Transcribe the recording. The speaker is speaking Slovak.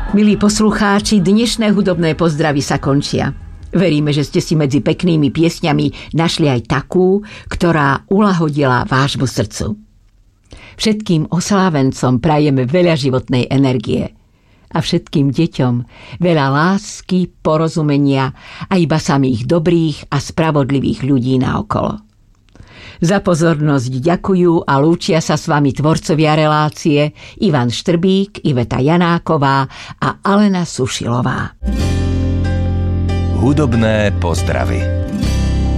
Milí poslucháči, dnešné hudobné pozdravy sa končia. Veríme, že ste si medzi peknými piesňami našli aj takú, ktorá uľahodila vášmu srdcu. Všetkým oslávencom prajeme veľa životnej energie a všetkým deťom veľa lásky, porozumenia a iba samých dobrých a spravodlivých ľudí naokolo. Za pozornosť ďakujú a lúčia sa s vami tvorcovia relácie Ivan Štrbík, Iveta Janáková a Alena Sušilová. Hudobné pozdravy.